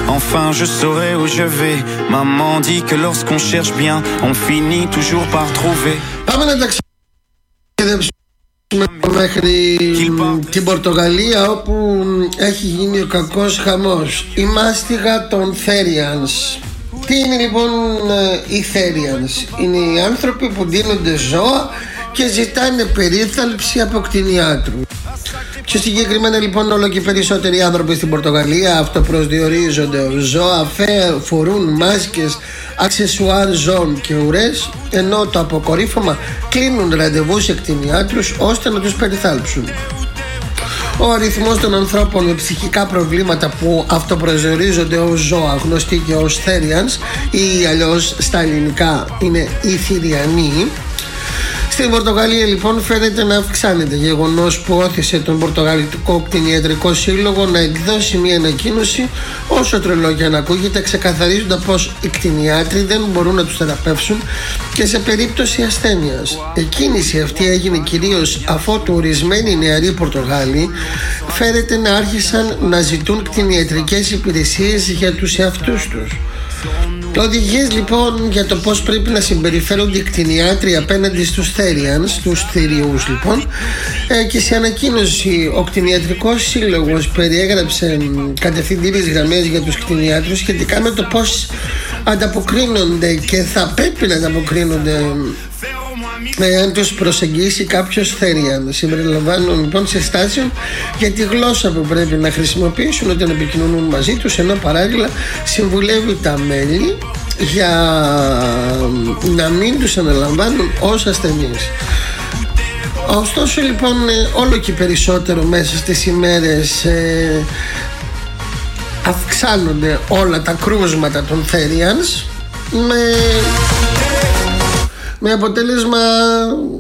enfin je saurai où je vais. Maman dit que lorsqu'on cherche bien, on finit toujours par trouver. Πάμε να ταξιδέψουμε μέχρι την Πορτογαλία, όπου έχει γίνει ο κακός χαμός. Η μάστιγα των Therians. Τι είναι λοιπόν οι Therians? Είναι οι άνθρωποι που δίνονται ζώα και ζητάνε περίθαλψη από κτηνιάτρους. Πιο συγκεκριμένα λοιπόν, όλο και περισσότεροι άνθρωποι στην Πορτογαλία αυτοπροσδιορίζονται ως ζώα, φορούν μάσκες, αξεσουάρ ζώων και ουρές, ενώ το αποκορύφωμα κλείνουν ραντεβού σε κτηνιάτρους ώστε να τους περιθάλψουν. Ο αριθμός των ανθρώπων με ψυχικά προβλήματα που αυτοπροσδιορίζονται ως ζώα, γνωστοί και ως Therians ή αλλιώς στα ελληνικά είναι οι Θηριανοί, στην Πορτογαλία λοιπόν φαίνεται να αυξάνεται, γεγονός που όθησε τον Πορτογαλικό Κτηνιατρικό Σύλλογο να εκδώσει μια ανακοίνωση, όσο τρελό και αν ακούγεται, ξεκαθαρίζοντα πως οι κτηνιάτροι δεν μπορούν να τους θεραπεύσουν και σε περίπτωση ασθένειας. Η κίνηση αυτή έγινε κυρίως αφότου ορισμένοι νεαροί Πορτογάλοι φαίνεται να άρχισαν να ζητούν κτηνιατρικές υπηρεσίες για τους εαυτούς τους. Οδηγίες λοιπόν για το πώς πρέπει να συμπεριφέρονται οι κτηνιάτροι απέναντι στους Therians, τους θηριούς λοιπόν, και σε ανακοίνωση ο Κτηνιατρικός Σύλλογος περιέγραψε κατευθυντήριες γραμμές για τους κτηνιάτρους σχετικά με το πώς ανταποκρίνονται και θα πρέπει να ανταποκρίνονται εάν τους προσεγγίσει κάποιος Therian. Συμπεριλαμβάνουν λοιπόν συστάσεων για τη γλώσσα που πρέπει να χρησιμοποιήσουν όταν επικοινωνούν μαζί τους, ενώ παράλληλα συμβουλεύει τα μέλη για να μην τους αναλαμβάνουν ως ασθενείς. Ωστόσο λοιπόν, όλο και περισσότερο μέσα στις ημέρες αυξάνονται όλα τα κρούσματα των Therians, με αποτέλεσμα